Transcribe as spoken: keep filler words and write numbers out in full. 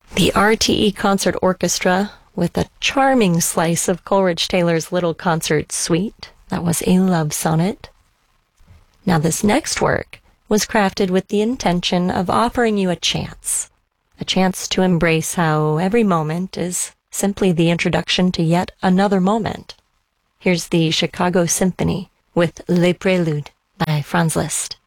The R T E Concert Orchestra with a charming slice of Coleridge Taylor's Little Concert Suite. That was a love sonnet. Now this next work was crafted with the intention of offering you a chance, a chance to embrace how every moment is simply the introduction to yet another moment. Here's the Chicago Symphony with Les Préludes by Franz Liszt.